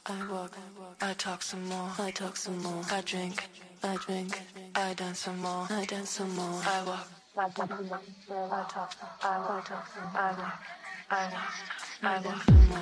I walk, I talk some more, I talk some more. I drink, I dance some more, I dance some more. I walk, I talk, I walk, I walk, I walk some more.